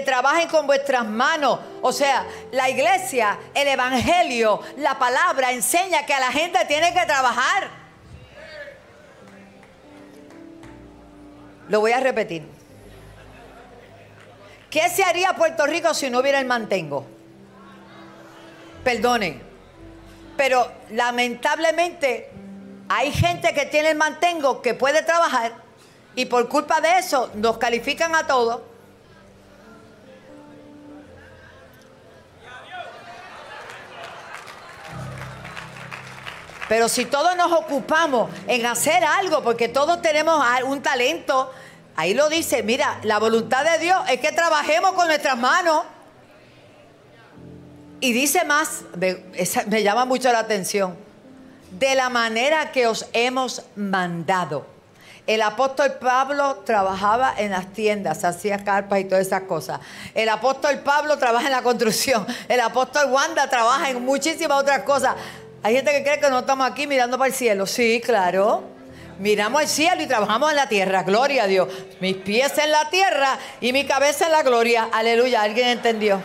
trabajen con vuestras manos. O sea, la iglesia, el evangelio, la palabra enseña que a la gente tiene que trabajar. Lo voy a repetir. ¿Qué se haría Puerto Rico si no hubiera el mantengo? Perdonen, pero lamentablemente hay gente que tiene el mantengo que puede trabajar y por culpa de eso nos califican a todos. Pero si todos nos ocupamos en hacer algo, porque todos tenemos un talento, ahí lo dice, mira, la voluntad de Dios es que trabajemos con nuestras manos. Y dice más, me llama mucho la atención, de la manera que os hemos mandado. El apóstol Pablo trabajaba en las tiendas, hacía carpas y todas esas cosas. El apóstol Pablo trabaja en la construcción. El apóstol Wanda trabaja en muchísimas otras cosas. Hay gente que cree que no estamos aquí mirando para el cielo. Sí, claro. Miramos al cielo y trabajamos en la tierra. Gloria a Dios. Mis pies en la tierra y mi cabeza en la gloria. Aleluya. ¿Alguien entendió?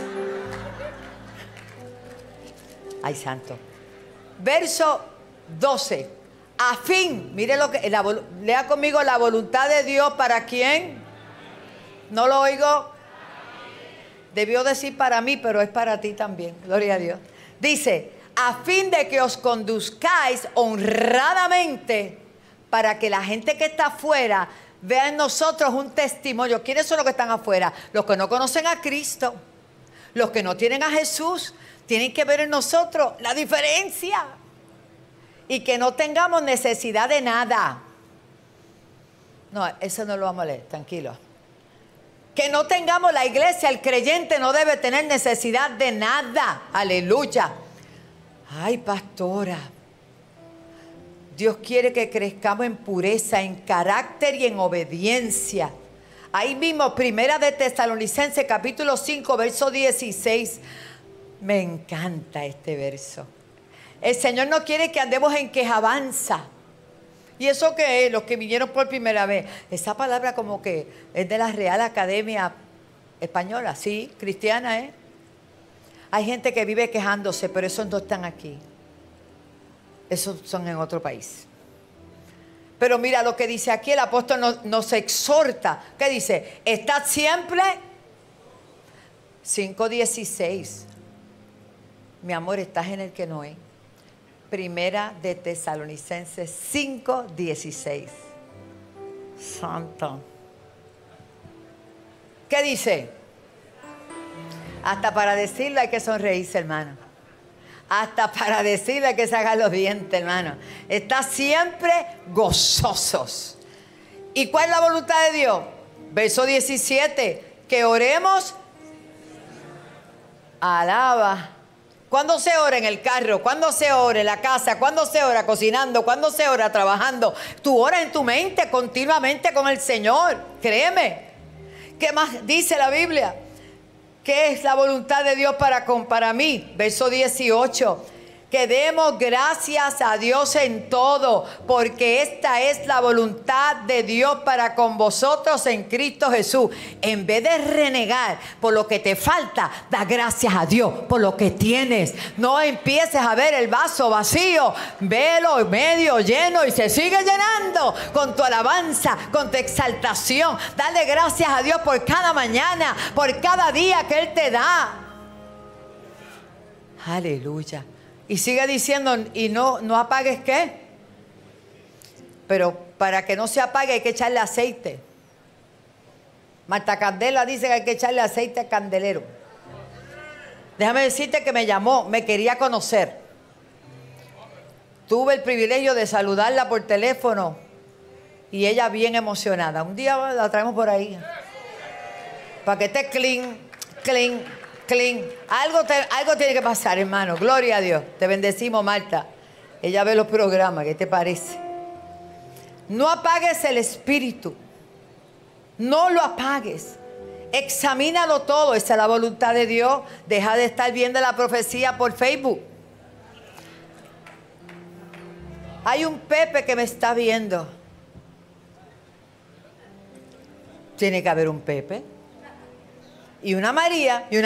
Ay, santo. Verso 12. A fin, mire lo que, lea conmigo, la voluntad de Dios, ¿para quién? No lo oigo. Debió decir para mí, pero es para ti también. Gloria a Dios. Dice, a fin de que os conduzcáis honradamente, para que la gente que está afuera vea en nosotros un testimonio. ¿Quiénes son los que están afuera? Los que no conocen a Cristo, los que no tienen a Jesús. Tienen que ver en nosotros la diferencia. Y que no tengamos necesidad de nada. No, eso no lo vamos a leer, tranquilo. Que no tengamos, la iglesia, el creyente no debe tener necesidad de nada. Aleluya. Ay, pastora. Dios quiere que crezcamos en pureza, en carácter y en obediencia. Ahí mismo, Primera de Tesalonicenses, capítulo 5, verso 16. Me encanta este verso. El Señor no quiere que andemos en quejabanza. ¿Y eso qué es? Los que vinieron por primera vez. Esa palabra como que es de la Real Academia Española. Sí, cristiana, ¿eh? Hay gente que vive quejándose, pero esos no están aquí. Esos son en otro país. Pero mira lo que dice aquí, el apóstol nos exhorta. ¿Qué dice? Estad siempre 5:16. Mi amor, estás en el que no es. Primera de Tesalonicenses 5:16. Santo. ¿Qué dice? Hasta para decirlo hay que sonreírse, hermano. Hasta para decirle hay que sacar los dientes, hermano. Está siempre gozosos. ¿Y cuál es la voluntad de Dios? Verso 17. Que oremos. Alaba. ¿Cuándo se ora en el carro? ¿Cuándo se ora en la casa? ¿Cuándo se ora cocinando? ¿Cuándo se ora trabajando? Tú oras en tu mente continuamente con el Señor. Créeme. ¿Qué más dice la Biblia? ¿Qué es la voluntad de Dios para mí? Verso 18. Que demos gracias a Dios en todo, porque esta es la voluntad de Dios para con vosotros en Cristo Jesús. En vez de renegar por lo que te falta, da gracias a Dios por lo que tienes. No empieces a ver el vaso vacío, velo medio lleno y se sigue llenando con tu alabanza, con tu exaltación. Dale gracias a Dios por cada mañana, por cada día que Él te da. Aleluya. Y sigue diciendo, y no apagues ¿qué? Pero para que no se apague hay que echarle aceite. Marta Candela dice que hay que echarle aceite al candelero. Déjame decirte que me llamó, me quería conocer. Tuve el privilegio de saludarla por teléfono y ella bien emocionada. Un día la traemos por ahí. Para que esté clean. Algo tiene que pasar, hermano. Gloria a Dios. Te bendecimos, Marta. Ella ve los programas. ¿Qué te parece? No apagues el espíritu. No lo apagues. Examínalo todo. Esa es la voluntad de Dios. Deja de estar viendo la profecía por Facebook. Hay un Pepe que me está viendo. Tiene que haber un Pepe. y una María y una